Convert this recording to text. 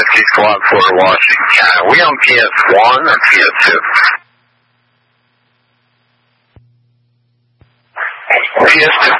Whiskey Squad, Florida, Washington County. Are we on PS1 or PS2? PS2.